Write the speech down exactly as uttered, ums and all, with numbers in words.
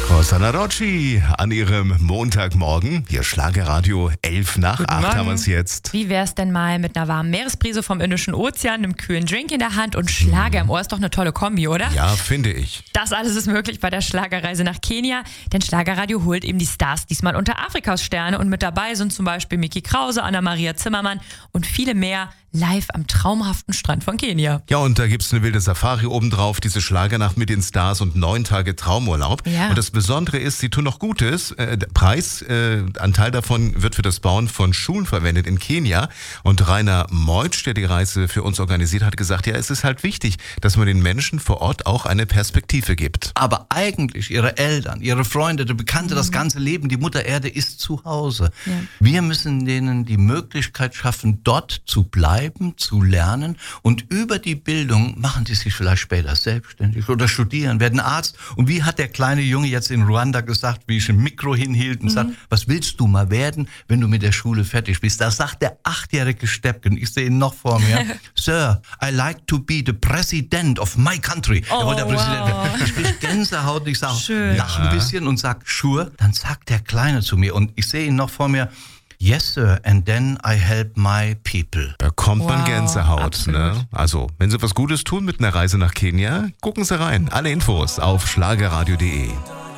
Rosanna Rocci an ihrem Montagmorgen. Hier Schlagerradio, elf nach Guten acht Morgen. haben wir es jetzt. Wie wär's denn mal mit einer warmen Meeresbrise vom Indischen Ozean, einem kühlen Drink in der Hand und Schlager im Ohr? Ist doch eine tolle Kombi, oder? Ja, finde ich. Das alles ist möglich bei der Schlagerreise nach Kenia, denn Schlagerradio holt eben die Stars diesmal unter Afrikas Sterne und mit dabei sind zum Beispiel Micky Krause, Anna-Maria Zimmermann und viele mehr live am traumhaften Strand von Kenia. Ja, und da gibt's eine wilde Safari obendrauf, diese Schlagernacht mit den Stars und neun Tage Traumurlaub. Ja. Und das Besondere ist, sie tun noch Gutes. Äh, der Preis, äh, ein Teil davon wird für das Bauen von Schulen verwendet in Kenia. Und Rainer Meutsch, der die Reise für uns organisiert hat, gesagt, ja, es ist halt wichtig, dass man den Menschen vor Ort auch eine Perspektive gibt. Aber eigentlich ihre Eltern, ihre Freunde, die Bekannte, das ganze Leben, die Mutter Erde ist zu Hause. Ja. Wir müssen denen die Möglichkeit schaffen, dort zu bleiben, zu lernen, und über die Bildung machen die sich vielleicht später selbstständig oder studieren, werden Arzt. Und wie hat der kleine Junge jetzt in Ruanda gesagt, wie ich ein Mikro hinhielt und Mhm. sagt, was willst du mal werden, wenn du mit der Schule fertig bist? Da sagt der achtjährige Steppken, ich sehe ihn noch vor mir, Sir, I like to be the president of my country. Oh, er wollte der Präsident wow. werden. Ich kriege Gänsehaut, ich sage, Schön. lach ein bisschen und sag, sure. Dann sagt der Kleine zu mir, und ich sehe ihn noch vor mir, yes, sir, and then I help my people. Da kommt man Wow, Gänsehaut. absolut. Ne? Also, wenn Sie was Gutes tun mit einer Reise nach Kenia, gucken Sie rein. Alle Infos auf schlagerradio punkt de.